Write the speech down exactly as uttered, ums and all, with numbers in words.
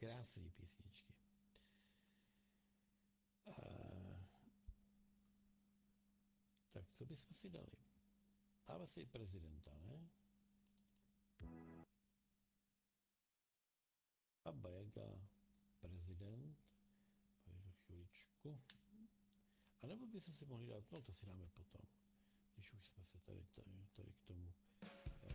krásné písničky. A... Tak co bychom si dali? Dáme si prezidenta, ne? Baba Jaga, prezident, chvíličku. A nebo bychom si mohli dát, no to si dáme potom, když už jsme se tady, tady, tady k tomu